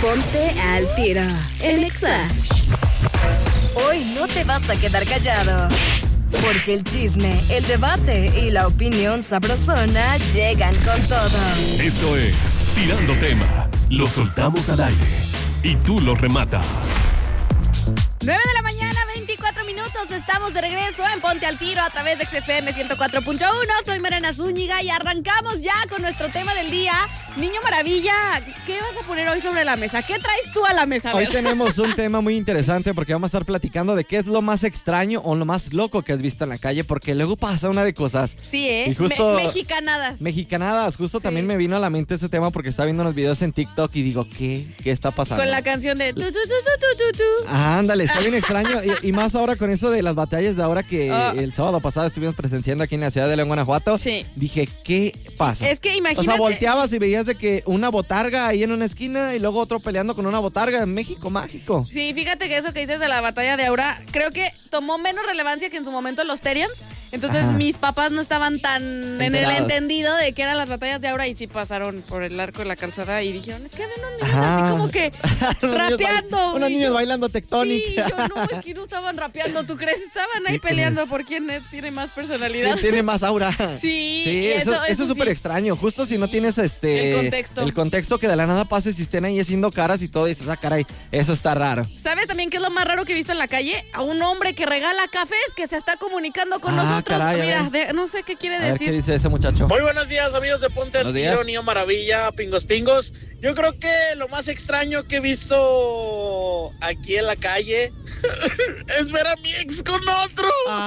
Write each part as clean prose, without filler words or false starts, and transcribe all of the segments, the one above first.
Ponte al tiro en Exa. Hoy no te vas a quedar callado, porque el chisme, el debate y la opinión sabrosona llegan con todo. Esto es Tirando Tema. Lo soltamos al aire y tú lo rematas. 9 de la mañana, 24 minutos. Estamos de regreso en Ponte al Tiro a través de XFM 104.1. Soy Mariana Zúñiga y arrancamos ya con nuestro tema del día. Niño Maravilla, ¿qué vas a poner hoy sobre la mesa? ¿Qué traes tú a la mesa? Hoy tenemos un tema muy interesante porque vamos a estar platicando de qué es lo más extraño o lo más loco que has visto en la calle, porque luego pasa una de cosas. Sí, ¿eh? Y justo Mexicanadas. Justo Sí. También me vino a la mente ese tema porque estaba viendo unos videos en TikTok y digo, ¿qué está pasando? Con la canción de tu, tu, tu, tu, tu, tu. Ándale, está bien extraño. Y más ahora con eso de las batallas de ahora que el sábado pasado estuvimos presenciando aquí en la ciudad de León, Guanajuato. Sí. Dije, ¿qué pasa? Es que imagínate. O sea, volteabas y veías de que una botarga ahí en una esquina y luego otro peleando con una botarga en México mágico. Sí, fíjate que eso que dices de la batalla de Aura, creo que tomó menos relevancia que en su momento los Terians. Entonces mis papás no estaban tan en el entendido de que eran las batallas de Aura y sí pasaron por el arco de la calzada y dijeron, es que eran unos niños así como que rapeando. Unos niños bailando tectónica. Sí, yo no, es que no estaban rapeando, ¿tú crees? Estaban ahí peleando por quién tiene más personalidad. ¿Quién tiene más aura? Sí, eso es súper extraño. Justo si no tienes el contexto que de la nada pases y estén ahí haciendo caras y todo, y dices, caray, eso está raro. ¿Sabes también qué es lo más raro que he visto en la calle? A un hombre que regala cafés que se está comunicando con nosotros. Caray, mira, no sé qué quiere a ver decir. qué dice ese muchacho. Muy buenos días, amigos de Ponte al Tiro, Niño Maravilla, Pingos Pingos. Yo creo que lo más extraño que he visto aquí en la calle es ver a mi ex con otro.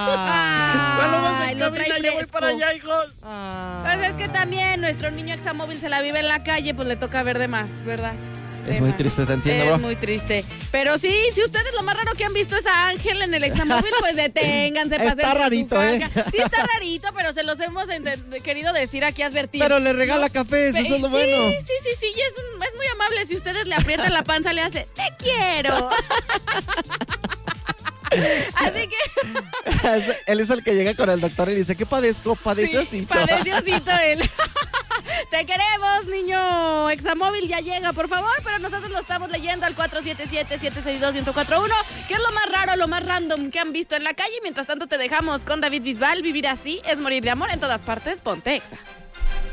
Lo trae yo voy para allá, hijos. Pues es que también nuestro niño examóvil se la vive en la calle, pues le toca ver de más, ¿verdad? Es muy triste, te entiendo, bro. Es muy triste. Pero sí, si ustedes lo más raro que han visto es a Ángel en el examóvil, pues deténganse. Está rarito, Sí, está rarito, pero se los hemos querido decir aquí, advertir. Pero le regala cafés, eso es lo bueno. Sí, y es muy amable. Si ustedes le aprietan la panza, le hace, te quiero. Así que... Él es el que llega con el doctor y dice, ¿qué padezco? Padece osito. Padece osito él. Te queremos, niño examóvil, ya llega, por favor, pero nosotros lo estamos leyendo al 477-762-1041. ¿Qué es lo más raro, lo más random que han visto en la calle? Mientras tanto te dejamos con David Bisbal. Vivir así es morir de amor en todas partes. Ponte Exa.